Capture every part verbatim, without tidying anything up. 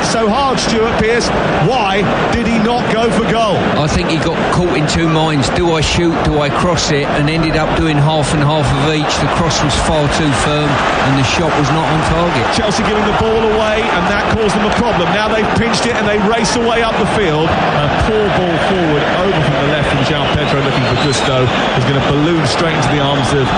so hard, Stuart Pearce. Why did he not go for goal? I think he got caught in two minds. Do I shoot, do I cross it? And ended up doing half and half of each. The cross was far too firm and the shot was not on target. Chelsea giving the ball away, and that caused them a problem. Now they've pinched it and they race away up the field. A poor ball forward over from the left from João Pedro, looking for Gusto. He's going to balloon straight into the arms of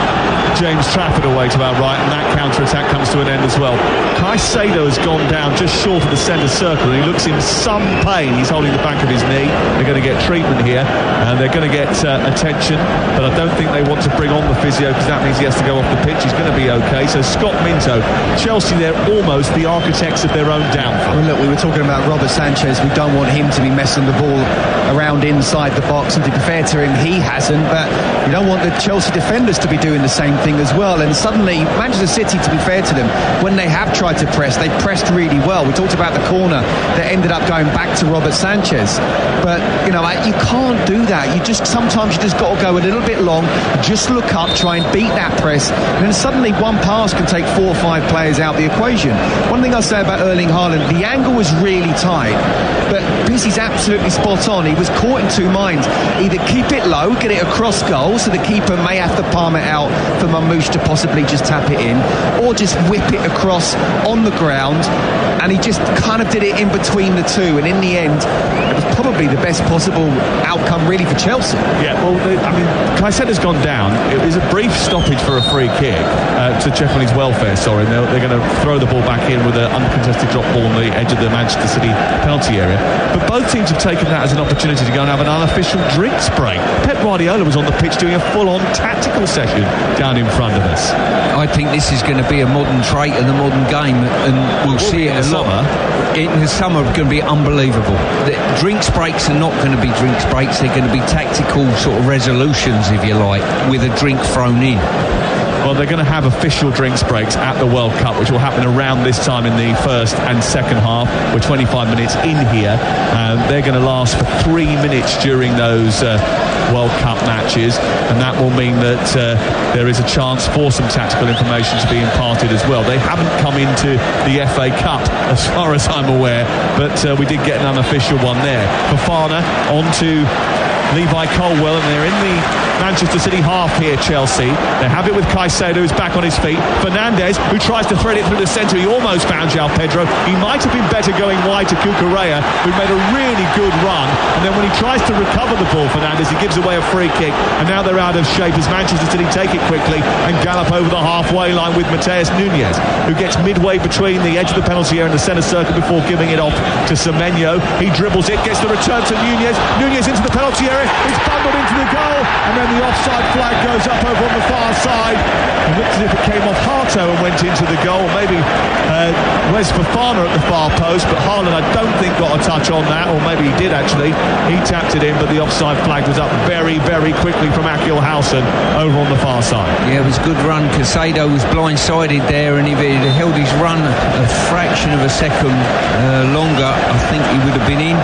James Trafford away to our right, and that counter-attack comes to an end as well. Caicedo has gone down just short of the centre circle, and he looks in some pain. He's holding the back of his knee. They're going to get treatment here, and they're going to get uh, attention, but I don't think they want to bring on the physio, because that means he has to go off the pitch. He's going to be okay. So Scott Minto, Chelsea, they're almost the architects of their own downfall. Well, look, we were talking about Robert Sanchez. We don't want him to be messing the ball around inside the box, and to be fair to him, he hasn't, but we don't want the Chelsea defenders to be doing the same thing as well. And suddenly Manchester City, to be fair to them, when they have tried to press, they pressed really well. We talked about the corner that ended up going back to Robert Sanchez, but you know, you can't do that. You just sometimes you just got to go a little bit long, just look up, try and beat that press, and then suddenly one pass can take four or five players out the equation. One thing I'll say about Erling Haaland, the angle was really tight, but Pizzi's absolutely spot on. He was caught in two minds: either keep it low, get it across goal, so the keeper may have to palm it out for Mamouche to possibly just tap it in, or just whip it across on the ground, and he just kind of did it in between the two, and in the end it was probably the best possible outcome really for Chelsea. Yeah, well, they, I mean, Caicedo's gone down. It was a brief stoppage for a free kick uh, to check on his welfare, sorry. They're, they're going to throw the ball back in with an uncontested drop ball on the edge of the Manchester City penalty area, but both teams have taken that as an opportunity to go and have an unofficial drinks break. Pep Guardiola was on the pitch doing a full-on tactical session down in front of us. I think this is going to be a modern trait of the modern game, and we'll it see it in the a lot. summer. In the summer, it's going to be unbelievable. The drinks breaks are not going to be drinks breaks. They're going to be tactical sort of resolutions, if you like, with a drink thrown in. Well, they're going to have official drinks breaks at the World Cup, which will happen around this time in the first and second half. We're twenty-five minutes in here. Um, they're going to last for three minutes during those uh, World Cup matches, and that will mean that uh, there is a chance for some tactical information to be imparted as well. They haven't come into the F A Cup, as far as I'm aware, but uh, we did get an unofficial one there. Fofana on to Levi Colwill, and they're in the Manchester City half here, Chelsea. They have it with Caicedo, who's back on his feet. Fernandes, who tries to thread it through the centre. He almost found João Pedro. He might have been better going wide to Cucurella, who made a really good run. And then when he tries to recover the ball, Fernandes, he gives away a free kick. And now they're out of shape as Manchester City take it quickly and gallop over the halfway line with Mateus Nunes, who gets midway between the edge of the penalty area and the centre circle before giving it off to Semenyo. He dribbles it, gets the return to Nunes. Nunes into the penalty area. It's bundled into the goal, and then the offside flag goes up over on the far side. It looked as if it came off Hato and went into the goal. Maybe uh, Wes Fofana at the far post, but Haaland, I don't think, got a touch on that, or maybe he did actually. He tapped it in, but the offside flag was up very, very quickly from Akil Hausen over on the far side. Yeah, it was a good run. Caicedo was blindsided there, and if he had held his run a fraction of a second uh, longer, I think he would have been in.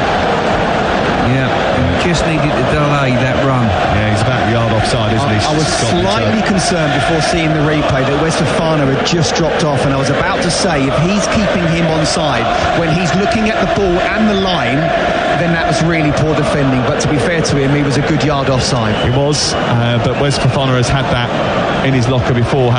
Yeah, he just needed to delay that run. Yeah, he's about a yard offside, isn't he? I, I was slightly concerned before seeing the replay that Wes Fofana had just dropped off, and I was about to say, if he's keeping him onside when he's looking at the ball and the line, then that was really poor defending. But to be fair to him, he was a good yard offside. He was, uh, but Wes Fofana has had that in his locker before.